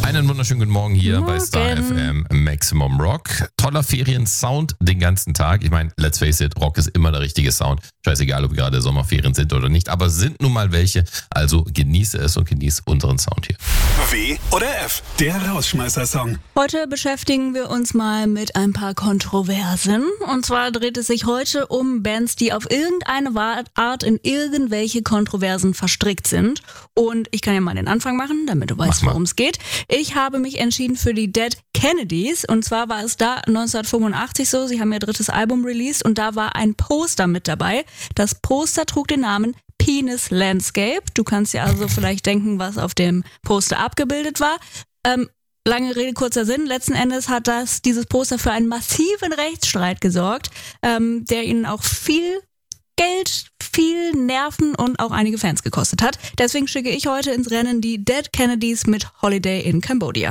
Einen wunderschönen guten Morgen hier bei Morgen. Star FM Maximum Rock. Toller Feriensound den ganzen Tag. Ich meine, let's face it, Rock ist immer der richtige Sound. Scheißegal, ob gerade Sommerferien sind oder nicht, aber sind nun mal welche. Also genieße es und genieße unseren Sound hier. W oder F, der Rausschmeißer-Song. Heute beschäftigen wir uns mal mit ein paar Kontroversen. Und zwar dreht es sich heute um Bands, die auf irgendeine Art in irgendwelche Kontroversen verstrickt sind. Und ich kann ja mal den Anfang machen, damit du weißt, worum es geht. Ich habe mich entschieden für die Dead Kennedys. Und zwar war es da 1985 so, sie haben ihr drittes Album released und da war ein Poster mit dabei. Das Poster trug den Namen Penis Landscape. Du kannst dir also vielleicht denken, was auf dem Poster abgebildet war. Lange Rede, kurzer Sinn. Letzten Endes hat dieses Poster für einen massiven Rechtsstreit gesorgt, der ihnen auch viel Geld, viel Nerven und auch einige Fans gekostet hat. Deswegen schicke ich heute ins Rennen die Dead Kennedys mit Holiday in Cambodia.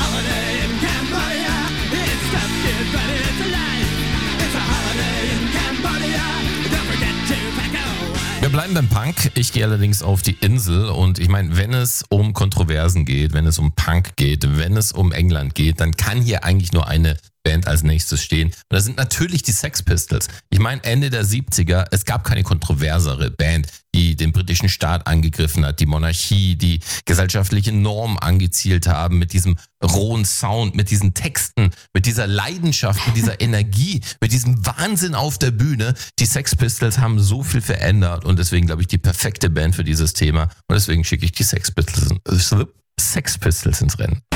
Wir bleiben beim Punk. Ich gehe allerdings auf die Insel und ich meine, wenn es um Kontroversen geht, wenn es um Punk geht, wenn es um England geht, dann kann hier eigentlich nur eine Band als nächstes stehen. Und das sind natürlich die Sex Pistols. Ich meine, Ende der 70er, es gab keine kontroversere Band, die den britischen Staat angegriffen hat, die Monarchie, die gesellschaftliche Normen angezielt haben mit diesem rohen Sound, mit diesen Texten, mit dieser Leidenschaft, mit dieser Energie, mit diesem Wahnsinn auf der Bühne. Die Sex Pistols haben so viel verändert und deswegen glaube ich die perfekte Band für dieses Thema und deswegen schicke ich die Sex Pistols ins Rennen.